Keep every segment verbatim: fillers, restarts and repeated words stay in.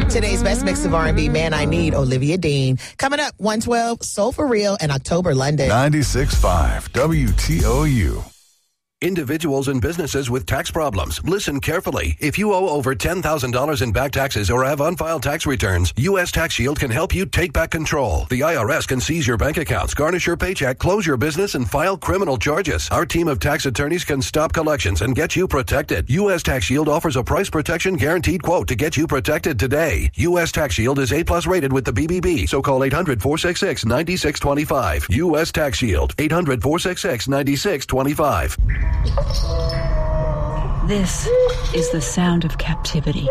Today's best mix of R and B, Man I Need, Olivia Dean. Coming up, one twelve, Soul for Real, and October London. ninety-six point five W T O U. Individuals and businesses with tax problems, listen carefully. If you owe over ten thousand dollars in back taxes or have unfiled tax returns, U S Tax Shield can help you take back control. The I R S can seize your bank accounts, garnish your paycheck, close your business, and file criminal charges. Our team of tax attorneys can stop collections and get you protected. U S Tax Shield offers a price protection guaranteed quote to get you protected today. U S Tax Shield is A plus rated with the B B B, so call eight hundred, four six six, nine six two five. U S Tax Shield, eight hundred, four six six, nine six two five. This is the sound of captivity.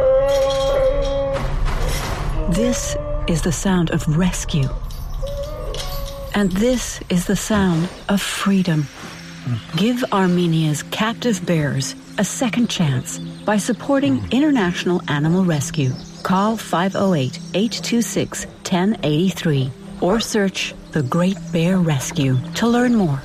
This is the sound of rescue. And this is the sound of freedom. Give Armenia's captive bears a second chance by supporting International Animal Rescue. Call five oh eight, eight two six, one oh eight three or search The Great Bear Rescue to learn more.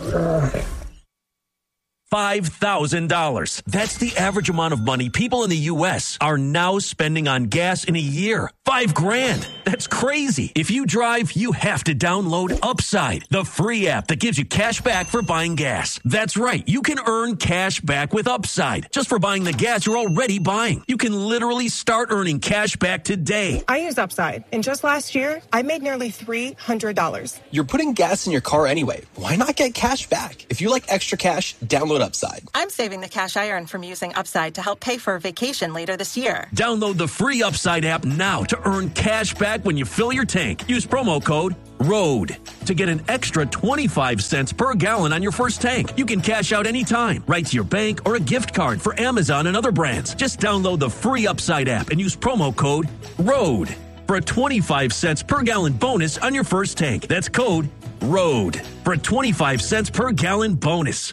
five thousand dollars. That's the average amount of money people in the U S are now spending on gas in a year. Five grand. That's crazy. If you drive, you have to download Upside, the free app that gives you cash back for buying gas. That's right. You can earn cash back with Upside just for buying the gas you're already buying. You can literally start earning cash back today. I use Upside, and just last year, I made nearly three hundred dollars. You're putting gas in your car anyway. Why not get cash back? If you like extra cash, download Upside. I'm saving the cash I earn from using Upside to help pay for a vacation later this year. Download the free Upside app now to earn cash back when you fill your tank. Use promo code ROAD to get an extra twenty-five cents per gallon on your first tank. You can cash out anytime, right to your bank or a gift card for Amazon and other brands. Just download the free Upside app and use promo code ROAD for a twenty-five cents per gallon bonus on your first tank. That's code ROAD for a twenty-five cents per gallon bonus.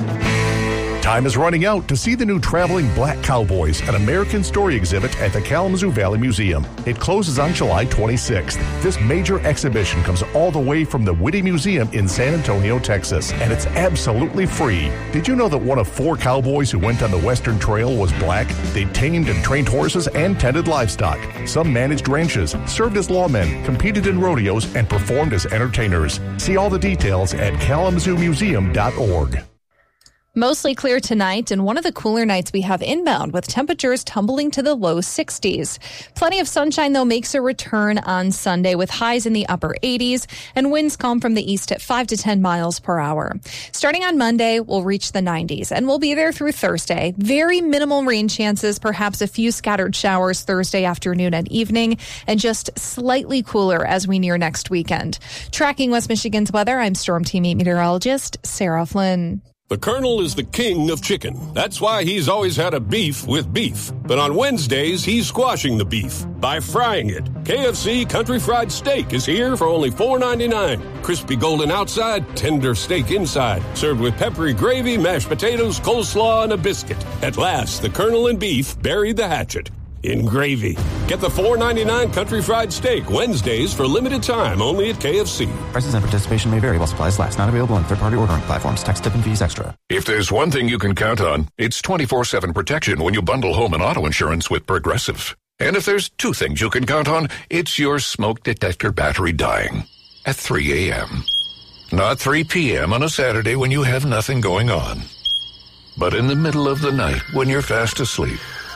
Time is running out to see the new Traveling Black Cowboys, an American story exhibit at the Kalamazoo Valley Museum. It closes on July twenty-sixth. This major exhibition comes all the way from the Whitty Museum in San Antonio, Texas, and it's absolutely free. Did you know that one of four cowboys who went on the Western Trail was black? They tamed and trained horses and tended livestock. Some managed ranches, served as lawmen, competed in rodeos, and performed as entertainers. See all the details at kalamazoo museum dot org. Mostly clear tonight and one of the cooler nights we have inbound with temperatures tumbling to the low sixties. Plenty of sunshine, though, makes a return on Sunday with highs in the upper eighties and winds come from the east at five to ten miles per hour. Starting on Monday, we'll reach the nineties and we'll be there through Thursday. Very minimal rain chances, perhaps a few scattered showers Thursday afternoon and evening, and just slightly cooler as we near next weekend. Tracking West Michigan's weather, I'm Storm Team eight meteorologist Sarah Flynn. The Colonel is the king of chicken. That's why he's always had a beef with beef. But on Wednesdays, he's squashing the beef by frying it. K F C Country Fried Steak is here for only four ninety-nine. Crispy golden outside, tender steak inside. Served with peppery gravy, mashed potatoes, coleslaw, and a biscuit. At last, the Colonel and beef buried the hatchet in gravy. Get the four ninety-nine Country Fried Steak Wednesdays for limited time only at K F C. Prices and participation may vary while supplies last. Not available on third-party ordering platforms. Tax, tip, and fees extra. If there's one thing you can count on, it's twenty-four seven protection when you bundle home and auto insurance with Progressive. And if there's two things you can count on, it's your smoke detector battery dying at three a.m. Not three p.m. on a Saturday when you have nothing going on, but in the middle of the night when you're fast asleep.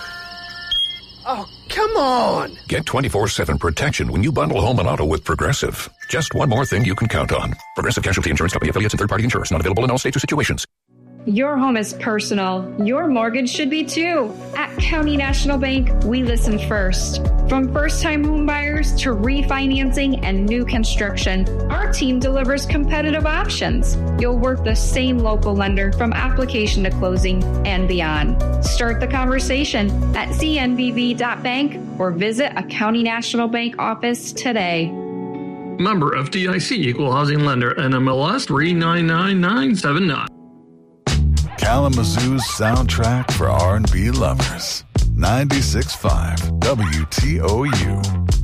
Oh, come on! Get twenty-four seven protection when you bundle home and auto with Progressive. Just one more thing you can count on. Progressive Casualty Insurance Company, affiliates, and third-party insurers. Not available in all states or situations. Your home is personal. Your mortgage should be too. At County National Bank, we listen first. From first-time home buyers to refinancing and new construction, our team delivers competitive options. You'll work the same local lender from application to closing and beyond. Start the conversation at c n b b dot bank or visit a County National Bank office today. Member F D I C, Equal Housing Lender, N M L S three nine nine nine seven nine. Kalamazoo's soundtrack for R and B lovers. ninety-six point five W T O U.